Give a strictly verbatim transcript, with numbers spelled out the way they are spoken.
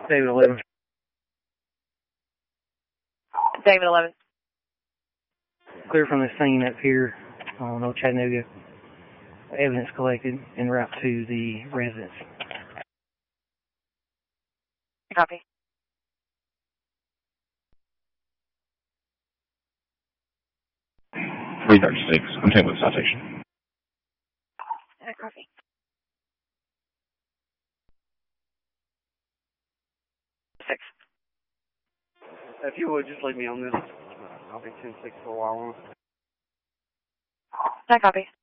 David eleven. David eleven. Clear from the scene up here on Old Chattanooga. Evidence collected en route to the residence. Copy. three thirty-six. I'm taking with citation. Uh, copy. Six. If you would, just leave me on this. I'll be ten six for a while. I copy.